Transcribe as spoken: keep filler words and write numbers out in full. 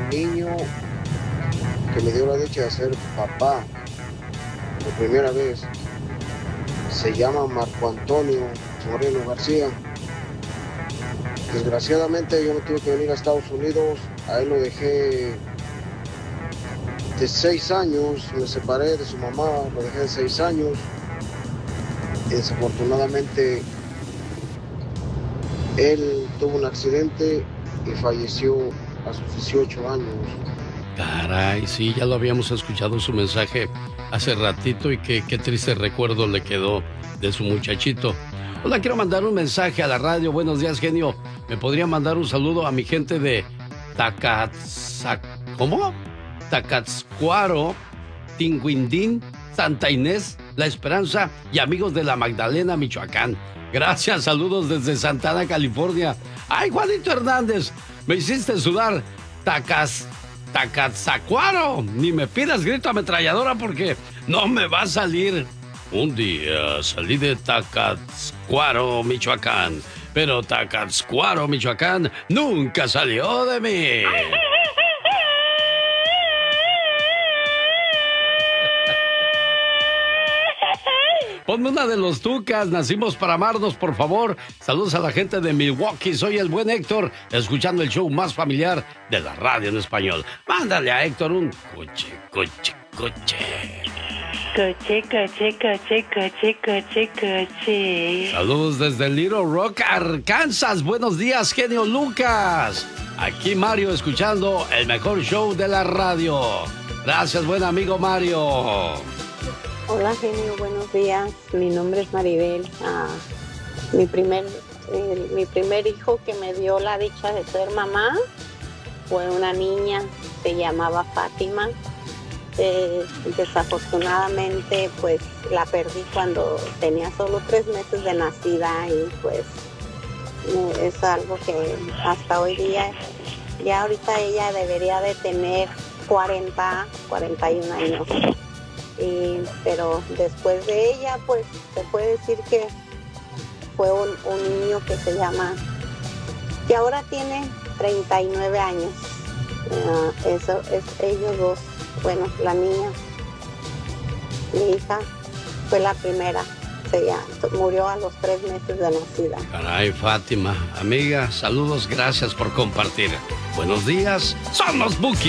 niño que me dio la dicha de ser papá por primera vez se llama Marco Antonio Moreno García. Desgraciadamente yo me tuve que venir a Estados Unidos, a él lo dejé de seis años, me separé de su mamá, lo dejé de seis años. Desafortunadamente él tuvo un accidente y falleció a sus dieciocho años. Caray, sí, ya lo habíamos escuchado su mensaje hace ratito y qué, qué triste recuerdo le quedó de su muchachito. Hola, quiero mandar un mensaje a la radio. Buenos días, genio. ¿Me podría mandar un saludo a mi gente de Tacatza... ¿Cómo? Tacatzcuaro, Tinguindín, Santa Inés, La Esperanza y amigos de La Magdalena, Michoacán. Gracias, saludos desde Santana, California. ¡Ay, Juanito Hernández! Me hiciste sudar. Tacas... Tacatzacuaro. Ni me pidas grito ametralladora porque no me va a salir. Un día salí de Tacatzuaro, Michoacán, pero Tacatzuaro, Michoacán nunca salió de mí. Ponme una de los Tucas, nacimos para amarnos, por favor. Saludos a la gente de Milwaukee, soy el buen Héctor, escuchando el show más familiar de la radio en español. Mándale a Héctor un coche, coche, coche. Coche, coche, coche, coche, coche, coche. Saludos desde Little Rock, Arkansas. Buenos días, genio Lucas. Aquí Mario escuchando el mejor show de la radio. Gracias, buen amigo Mario. Hola, genio, buenos días. Mi nombre es Maribel. Ah, mi primer, eh, mi primer hijo que me dio la dicha de ser mamá fue una niña, se llamaba Fátima. Eh, desafortunadamente pues la perdí cuando tenía solo tres meses de nacida y pues eh, es algo que hasta hoy día, ya ahorita ella debería de tener cuarenta, cuarenta y un años, y, pero después de ella pues se puede decir que fue un, un niño que se llama, que ahora tiene treinta y nueve años. Uh, eso es ellos dos. Bueno, la niña, mi hija, fue la primera. Se ya, murió a los tres meses de nacida. Caray, Fátima, amiga, saludos, gracias por compartir. Buenos días, somos Buki.